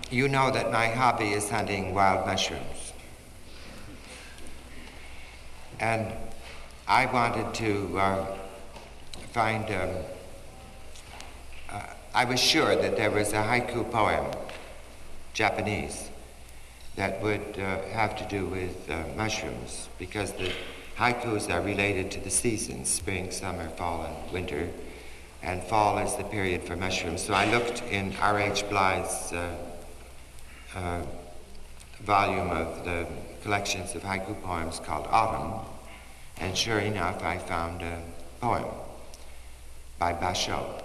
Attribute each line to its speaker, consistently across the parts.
Speaker 1: You know that my hobby is hunting wild mushrooms. And I wanted to find, I was sure that there was a haiku poem, Japanese, that would have to do with mushrooms, because the haikus are related to the seasons, spring, summer, fall, and winter, and fall is the period for mushrooms. So I looked in R.H. Blythe's volume of the collections of haiku poems called Autumn, and sure enough, I found a poem by Basho.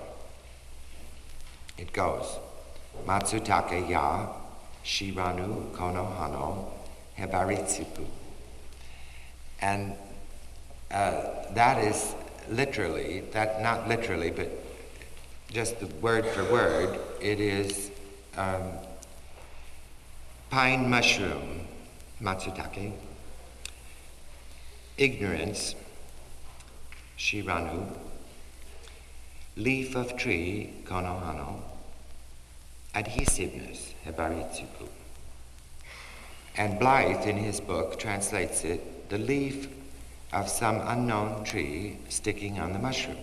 Speaker 1: It goes, Matsutake ya, Shiranu kono hano, hebaritsupu. And that is literally, not literally, but just the word for word, it is pine mushroom, matsutake, ignorance, shiranu, leaf of tree, konohano, adhesiveness, hebaritsuku. And Blythe, in his book, translates it, the leaf of some unknown tree sticking on the mushroom.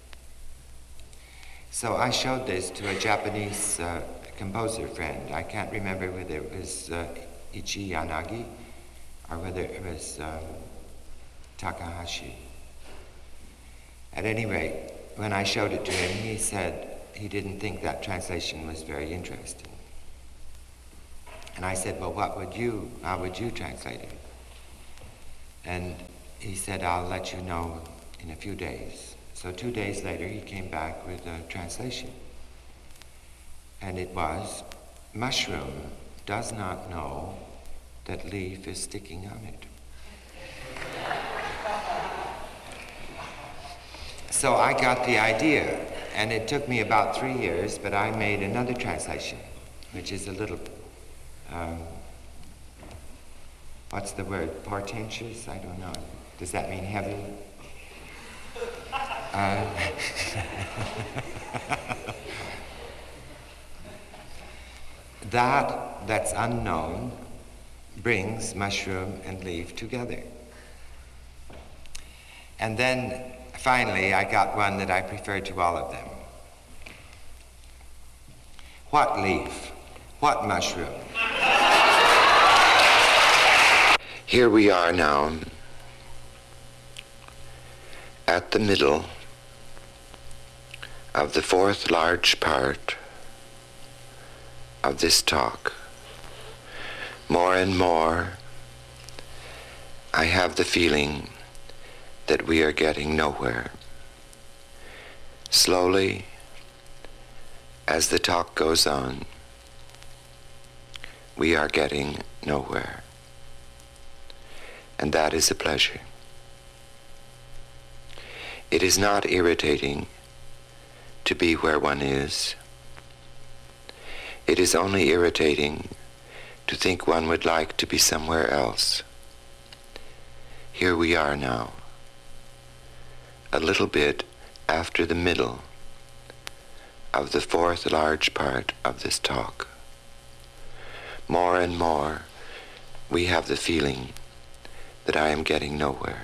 Speaker 1: So I showed this to a Japanese composer friend. I can't remember whether it was Ichi Yanagi or whether it was Takahashi. At any rate, when I showed it to him, he said he didn't think that translation was very interesting. And I said, well, how would you translate it? And he said, I'll let you know in a few days. So 2 days later, he came back with a translation. And it was, mushroom does not know that leaf is sticking on it. So I got the idea, and it took me about 3 years, but I made another translation, which is a little, what's the word, portentous? I don't know. Does that mean heavy? That's unknown brings mushroom and leaf together. And then finally I got one that I preferred to all of them. What leaf? What mushroom? Here we are now at the middle of the fourth large part of this talk. More and more, I have the feeling that we are getting nowhere. Slowly, as the talk goes on, we are getting nowhere. And that is a pleasure. It is not irritating to be where one is. It is only irritating to think one would like to be somewhere else. Here we are now, a little bit after the middle of the fourth large part of this talk. More and more, we have the feeling that I am getting nowhere.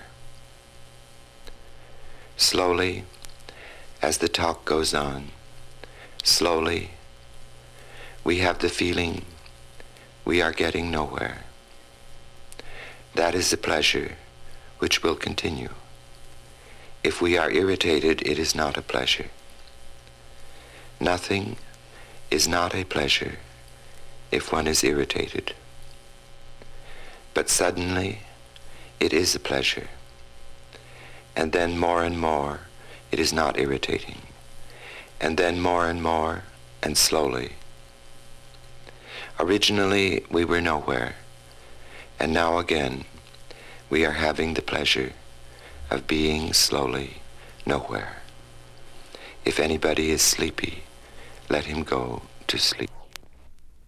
Speaker 1: Slowly, as the talk goes on, slowly, we have the feeling we are getting nowhere. That is a pleasure which will continue. If we are irritated, it is not a pleasure. Nothing is not a pleasure if one is irritated. But suddenly, it is a pleasure. And then more and more, it is not irritating. And then more and slowly. Originally, we were nowhere, and now again, we are having the pleasure of being slowly nowhere. If anybody is sleepy, let him go to sleep.